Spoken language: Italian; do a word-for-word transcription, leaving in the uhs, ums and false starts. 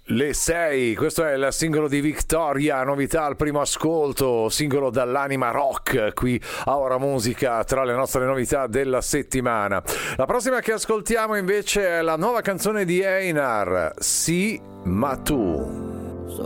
Le sei, questo è il singolo di Victoria, novità al primo ascolto, singolo dall'anima rock qui a Ora Musica, tra le nostre novità della settimana. La prossima che ascoltiamo invece è la nuova canzone di Einar, Sì, ma tu.